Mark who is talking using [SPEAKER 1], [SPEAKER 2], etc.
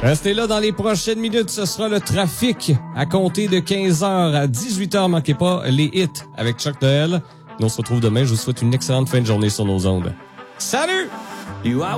[SPEAKER 1] Restez là dans les prochaines minutes. Ce sera le trafic à compter de 15h à 18h. Manquez pas les hits avec Chuck Noël. Nous on se retrouve demain. Je vous souhaite une excellente fin de journée sur nos ondes. Salut!